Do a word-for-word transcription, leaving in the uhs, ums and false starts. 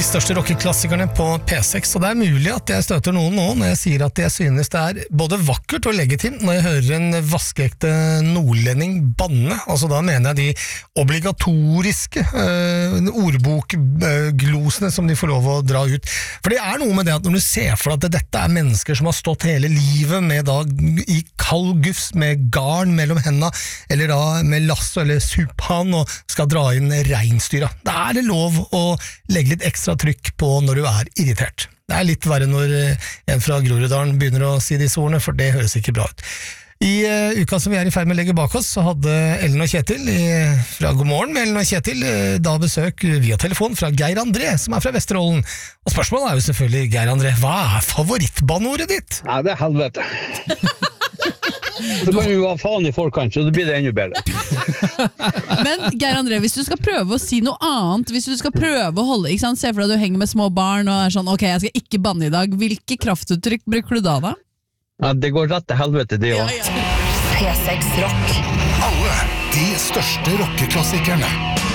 Største rockeklassikerne på P seks, og det er mulig at jeg støter noen nå når jeg sier at jeg synes det er både vakkert og legitimt når jeg hører en vaskeekte nordlending banne. Altså da mener jeg de obligatoriske uh, ordbokglosene som de får lov å dra ut. For det er noe med det at når du ser for deg at dette er mennesker som har stått hele livet med da i kald gufs med garn mellom hendene, eller da med lasso eller suppan og skal dra inn reinsdyra. Da er det lov å legge litt ekstra trykk på når du er irritert. Det er litt verre når en fra Groruddalen begynner å si disse ordene, for det høres ikke bra ut. I uh, uka som vi er i ferd med å legge bak oss, så hadde Ellen og Kjetil i, fra God morgen med Ellen og Kjetil uh, da besøk via telefon fra Geir André, som er fra Vesterålen. Og spørsmålet er jo selvfølgelig, Geir André, hva er favorittbanneordet ditt? Nei, det er helvete. Så kan vi jo ha faen i forkant, så det blir det ennå bedre. Men Geir André, hvis du skal prøve å si noe annet, hvis du skal prøve å holde, ikke sant? Se for deg at du henger med små barn og er sånn, ok, jeg skal ikke banne i dag. Hvilke kraftuttrykk bruker du da da? Ja, det går rett til helvete, det også. Ja, ja. P seks Rock. Alle de største rockeklassikerne.